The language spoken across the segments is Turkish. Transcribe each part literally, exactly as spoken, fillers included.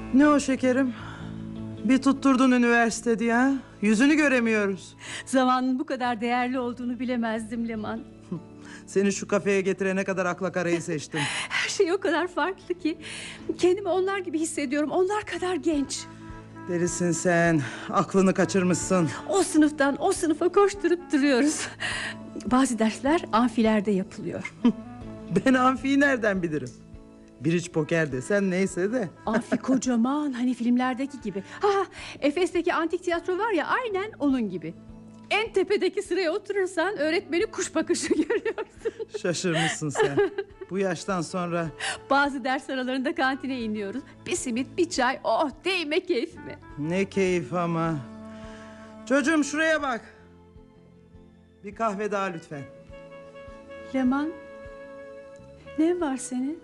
Ne o şekerim? Bir tutturdun üniversite diye ha? Yüzünü göremiyoruz. Zamanın bu kadar değerli olduğunu bilemezdim Leman. Seni şu kafeye getirene kadar akla karayı seçtim. Her şey o kadar farklı ki. Kendimi onlar gibi hissediyorum. Onlar kadar genç. Delisin sen. Aklını kaçırmışsın. O sınıftan o sınıfa koşturup duruyoruz. Bazı dersler amfilerde yapılıyor. Ben amfiyi nereden bilirim? Bridge poker desen neyse de. Amfi kocaman, hani filmlerdeki gibi. Ha, Efes'teki antik tiyatro var ya, aynen onun gibi. En tepedeki sıraya oturursan öğretmeni kuş bakışı görüyorsun. Şaşırmışsın sen. Bu yaştan sonra. Bazı ders aralarında kantine iniyoruz. Bir simit, bir çay, oh değme keyfime. Ne keyif ama. Çocuğum şuraya bak. Bir kahve daha lütfen. Leman, ne var senin?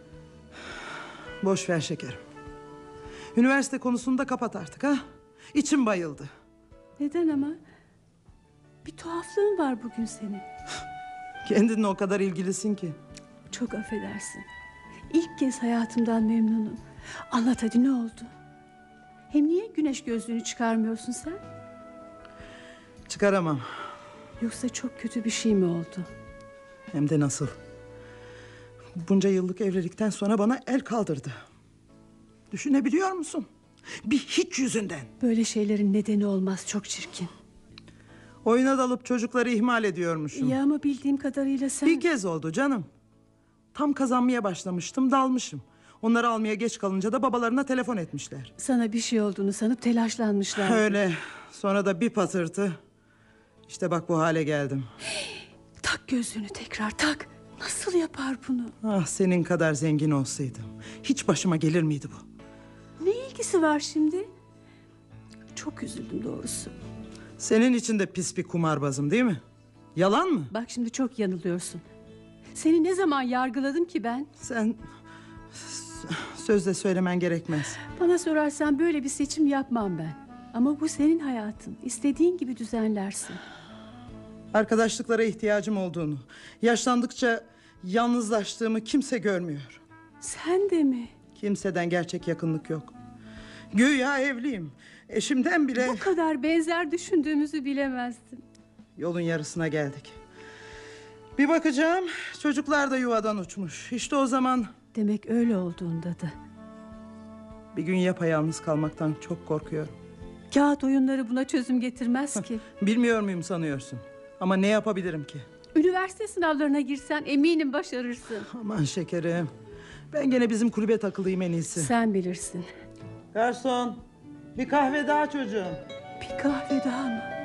Boş ver şekerim. Üniversite konusunu da kapat artık ha. İçim bayıldı. Neden ama? Bir tuhaflığın var bugün senin. Kendinle o kadar ilgilisin ki. Çok affedersin. İlk kez hayatımdan memnunum. Anlat hadi, ne oldu? Hem niye güneş gözlüğünü çıkarmıyorsun sen? Çıkaramam. Yoksa çok kötü bir şey mi oldu? Hem de nasıl? Bunca yıllık evlilikten sonra bana el kaldırdı. Düşünebiliyor musun? Bir hiç yüzünden. Böyle şeylerin nedeni olmaz, çok çirkin. Oyuna dalıp çocukları ihmal ediyormuşum. Ya ama bildiğim kadarıyla sen... Bir kez oldu canım. Tam kazanmaya başlamıştım, dalmışım. Onları almaya geç kalınca da babalarına telefon etmişler. Sana bir şey olduğunu sanıp telaşlanmışlar. Öyle. Sonra da bir patırtı. İşte bak bu hale geldim. Tak gözlüğünü tekrar tak. Nasıl yapar bunu? Ah, senin kadar zengin olsaydım. Hiç başıma gelir miydi bu? Ne ilgisi var şimdi? Çok üzüldüm doğrusu. Senin için de pis bir kumarbazım değil mi? Yalan mı? Bak şimdi çok yanılıyorsun. Seni ne zaman yargıladım ki ben? Sen... Sözle söylemen gerekmez. Bana sorarsan böyle bir seçim yapmam ben. Ama bu senin hayatın. İstediğin gibi düzenlersin. Arkadaşlıklara ihtiyacım olduğunu, yaşlandıkça yalnızlaştığımı kimse görmüyor. Sen de mi? Kimseden gerçek yakınlık yok. Güya evliyim. Eşimden bile... Bu kadar benzer düşündüğümüzü bilemezdim. Yolun yarısına geldik. Bir bakacağım, çocuklar da yuvadan uçmuş. İşte o zaman... Demek öyle olduğunda da. Bir gün yapayalnız kalmaktan çok korkuyorum. Kağıt oyunları buna çözüm getirmez ki. Bilmiyor muyum sanıyorsun? Ama ne yapabilirim ki? Üniversite sınavlarına girsen eminim başarırsın. Aman şekerim. Ben gene bizim kulübe takılayım en iyisi. Sen bilirsin. Garson, bir kahve daha çocuğum. Bir kahve daha mı?